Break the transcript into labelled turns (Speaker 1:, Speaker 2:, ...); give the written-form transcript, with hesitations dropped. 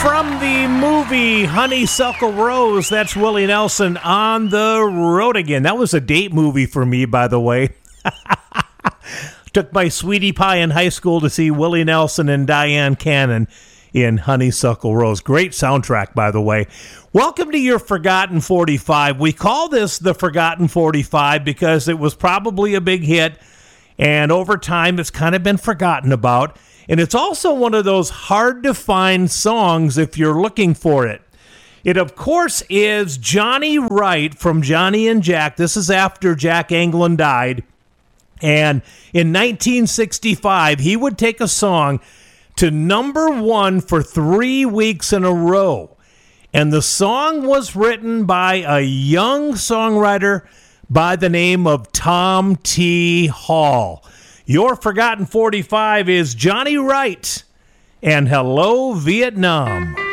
Speaker 1: From the movie Honeysuckle Rose, that's Willie Nelson on the road again. That was a date movie for me, by the way. Took my sweetie pie in high school to see Willie Nelson and Diane Cannon in Honeysuckle Rose. Great soundtrack, by the way. Welcome to your Forgotten 45. We call this the Forgotten 45 because it was probably a big hit, and over time it's kind of been forgotten about. And it's also one of those hard-to-find songs if you're looking for it. It, of course, is Johnny Wright from Johnny and Jack. This is after Jack Anglin died. And in 1965, he would take a song to number one for 3 weeks in a row. And the song was written by a young songwriter by the name of Tom T. Hall. Your Forgotten 45 is Johnny Wright and Hello, Vietnam.